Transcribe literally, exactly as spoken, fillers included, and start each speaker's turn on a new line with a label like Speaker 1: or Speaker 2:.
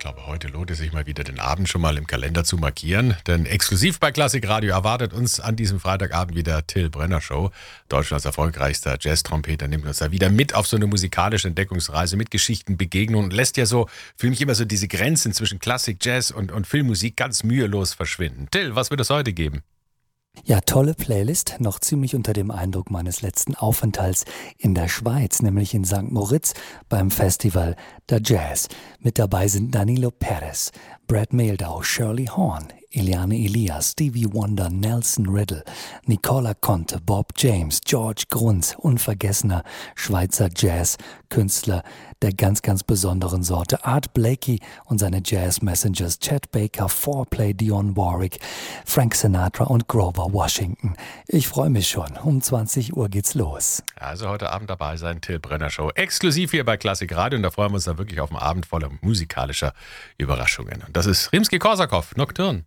Speaker 1: glaube, heute lohnt es sich mal wieder, den Abend schon mal im Kalender zu markieren. Denn exklusiv bei Klassik Radio erwartet uns an diesem Freitagabend wieder Till Brenner Show. Deutschlands erfolgreichster Jazz-Trompeter nimmt uns da wieder mit auf so eine musikalische Entdeckungsreise mit Geschichten, Begegnungen und lässt ja so, für mich immer so diese Grenzen zwischen Klassik, Jazz und, und Filmmusik ganz mühelos verschwinden. Till, was wird es heute geben?
Speaker 2: Ja, tolle Playlist, noch ziemlich unter dem Eindruck meines letzten Aufenthalts in der Schweiz, nämlich in Sankt Moritz beim Festival der Jazz. Mit dabei sind Danilo Perez, Brad Mehldau, Shirley Horn, Eliane Elias, Stevie Wonder, Nelson Riddle, Nicola Conte, Bob James, George Gruntz, unvergessener Schweizer Jazz-Künstler der ganz, ganz besonderen Sorte. Art Blakey und seine Jazz-Messengers, Chet Baker, Fourplay, Dionne Warwick, Frank Sinatra und Grover Washington. Ich freue mich schon. Um zwanzig Uhr geht's los.
Speaker 1: Also heute Abend dabei sein, Till Brenner Show. Exklusiv hier bei Klassik Radio und da freuen wir uns dann wirklich auf einen Abend voller musikalischer Überraschungen. Und das ist Rimski-Korsakow, Nocturne.